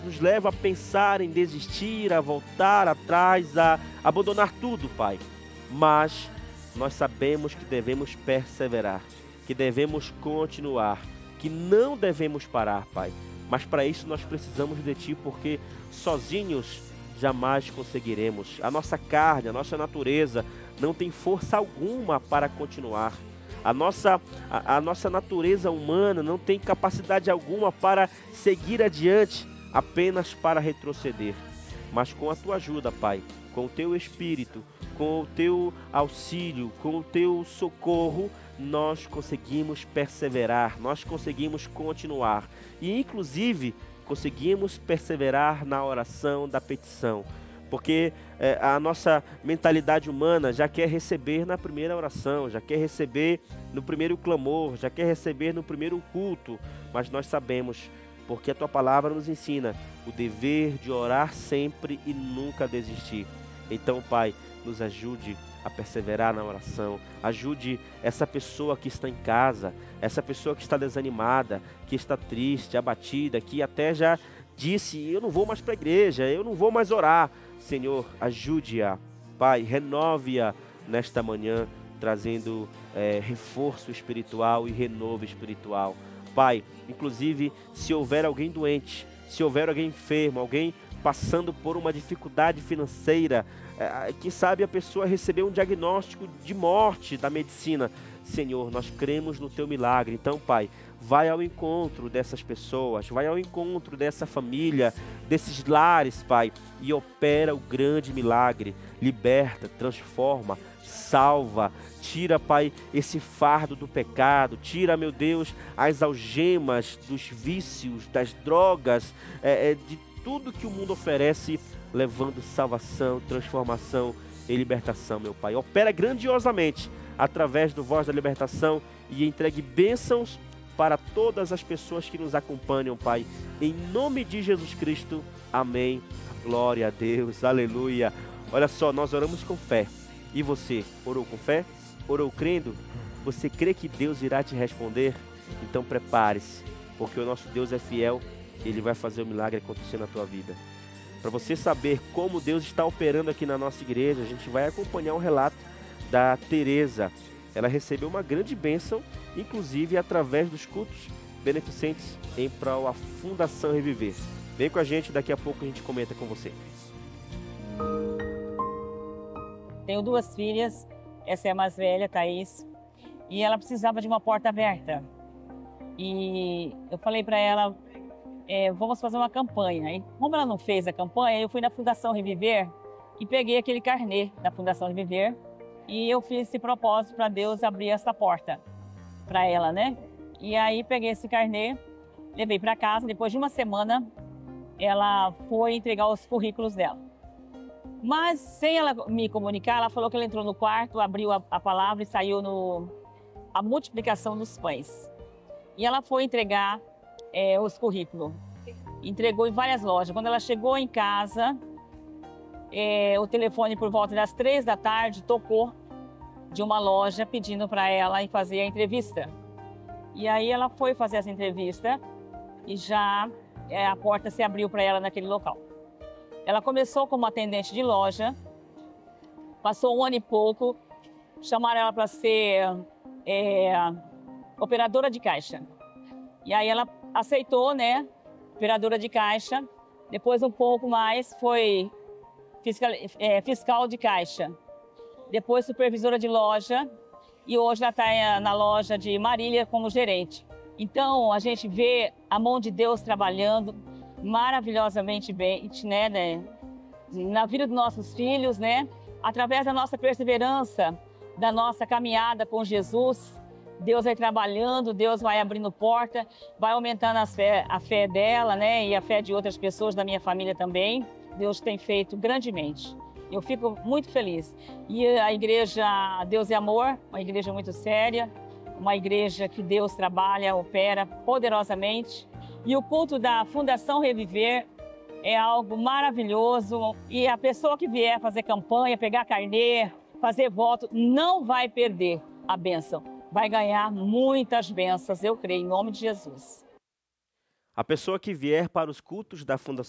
nos leva a pensar em desistir, a voltar atrás, a abandonar tudo, Pai. Mas nós sabemos que devemos perseverar, que devemos continuar, que não devemos parar, Pai. Mas para isso nós precisamos de Ti, porque sozinhos jamais conseguiremos. A nossa carne, a nossa natureza não tem força alguma para continuar. A nossa natureza humana não tem capacidade alguma para seguir adiante, apenas para retroceder. Mas com a Tua ajuda, Pai, com o Teu Espírito, com o Teu auxílio, com o Teu socorro, nós conseguimos perseverar, nós conseguimos continuar. E inclusive conseguimos perseverar na oração da petição. Porque a nossa mentalidade humana já quer receber na primeira oração, já quer receber no primeiro clamor, já quer receber no primeiro culto. Mas nós sabemos, porque a Tua palavra nos ensina, o dever de orar sempre e nunca desistir. Então, Pai, nos ajude a perseverar na oração. Ajude essa pessoa que está em casa, essa pessoa que está desanimada, que está triste, abatida, que até já disse, eu não vou mais para a igreja, eu não vou mais orar. Senhor, ajude-a, Pai, renove-a nesta manhã, trazendo reforço espiritual e renovo espiritual. Pai, inclusive, se houver alguém doente, se houver alguém enfermo, alguém passando por uma dificuldade financeira, que sabe a pessoa recebeu um diagnóstico de morte da medicina, Senhor, nós cremos no Teu milagre. Então, Pai, vai ao encontro dessas pessoas, vai ao encontro dessa família, desses lares, Pai, e opera o grande milagre. Liberta, transforma, salva, tira, Pai, esse fardo do pecado, tira, meu Deus, as algemas dos vícios, das drogas, de tudo que o mundo oferece, levando salvação, transformação e libertação, meu Pai. Opera grandiosamente através do Voz da Libertação e entregue bênçãos para todas as pessoas que nos acompanham, Pai. Em nome de Jesus Cristo, amém. Glória a Deus, aleluia. Olha só, nós oramos com fé. E você, orou com fé? Orou crendo? Você crê que Deus irá te responder? Então prepare-se, porque o nosso Deus é fiel. Ele vai fazer o milagre acontecer na tua vida. Para você saber como Deus está operando aqui na nossa igreja, a gente vai acompanhar um relato da Tereza. Ela recebeu uma grande bênção, inclusive através dos cultos beneficentes em prol da Fundação Reviver. Vem com a gente, daqui a pouco a gente comenta com você. Tenho 2 filhas, essa é a mais velha, Thaís, e ela precisava de uma porta aberta. E eu falei para ela, vamos fazer uma campanha. E como ela não fez a campanha, eu fui na Fundação Reviver e peguei aquele carnê da Fundação Reviver e eu fiz esse propósito para Deus abrir essa porta para ela, né? E aí peguei esse carnê, levei para casa. Depois de uma semana, ela foi entregar os currículos dela. Mas sem ela me comunicar, ela falou que ela entrou no quarto, abriu a palavra e saiu a multiplicação dos pães. E ela foi entregar os currículos. Entregou em várias lojas. Quando ela chegou em casa, o telefone por volta das 3 da tarde tocou de uma loja pedindo para ela ir fazer a entrevista. E aí ela foi fazer essa entrevista e já a porta se abriu para ela naquele local. Ela começou como atendente de loja, passou 1 ano e pouco, chamaram ela para ser operadora de caixa. E aí ela aceitou, né, operadora de caixa. Depois, um pouco mais, foi fiscal de caixa. Depois, supervisora de loja. E hoje ela está na loja de Marília como gerente. Então, a gente vê a mão de Deus trabalhando maravilhosamente bem, né, na vida dos nossos filhos, né? Através da nossa perseverança, da nossa caminhada com Jesus, Deus vai trabalhando, Deus vai abrindo porta, vai aumentando a fé dela, né? E a fé de outras pessoas da minha família também. Deus tem feito grandemente. Eu fico muito feliz. E a igreja Deus é Amor, uma igreja muito séria, uma igreja que Deus trabalha, opera poderosamente. E o culto da Fundação Reviver é algo maravilhoso. E a pessoa que vier fazer campanha, pegar carnê, fazer voto, não vai perder a bênção. Vai ganhar muitas bênçãos, eu creio, em nome de Jesus. A pessoa que vier para os cultos da Fundação